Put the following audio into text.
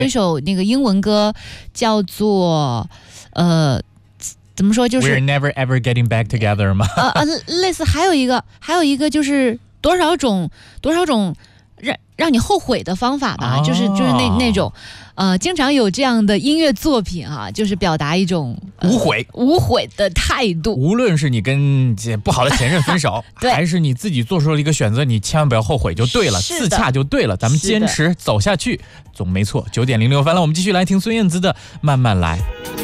有一首那个英文歌叫做怎么说，就是 We're never ever getting back together 吗？ 类似还有一个就是多少种让你后悔的方法吧，就是那种经常有这样的音乐作品啊，就是表达一种无悔的态度。 无论是你跟不好的前任分手，还是你自己做出了一个选择，你千万不要后悔就对了，自洽就对了，咱们坚持走下去总没错。9:06分了，我们继续来听孙燕姿的《慢慢来》。